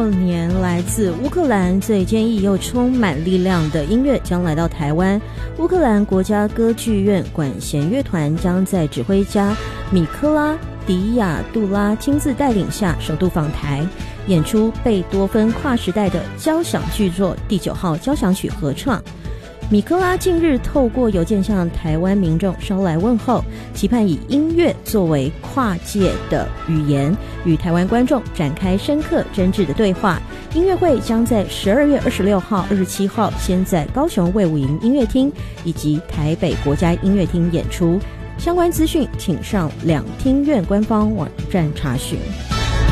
年来自乌克兰最坚毅又充满力量的音乐将来到台湾。乌克兰国家歌剧院管弦乐团将在指挥家米科拉·迪亚杜拉亲自带领下首度访台，演出贝多芬跨时代的交响巨作第9号交响曲合唱。米科拉近日透过邮件向台湾民众捎来问候，期盼以音乐作为跨界的语言，与台湾观众展开深刻真挚的对话。音乐会将在12月26号、27号先在高雄卫武营音乐厅以及台北国家音乐厅演出。相关资讯请上两厅院官方网站查询。